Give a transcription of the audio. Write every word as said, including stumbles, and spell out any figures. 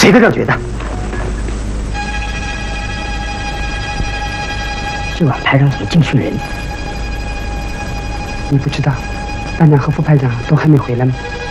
谁都这样觉得。这晚排长组的竞选人，你不知道，班长和副排长都还没回来吗？